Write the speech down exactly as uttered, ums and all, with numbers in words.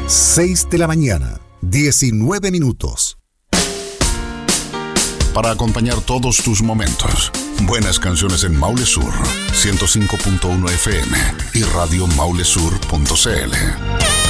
seis de la mañana, diecinueve minutos. Para acompañar todos tus momentos, buenas canciones en Maule Sur, ciento cinco punto uno F M y radio maulesur punto c l.